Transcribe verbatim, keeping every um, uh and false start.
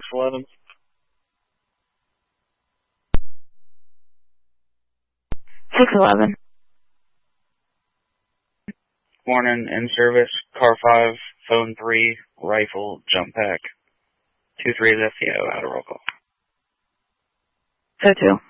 eleven. six eleven. Morning, in service, car five, phone three, rifle, jump pack. two three is F T O, out of roll call. So two.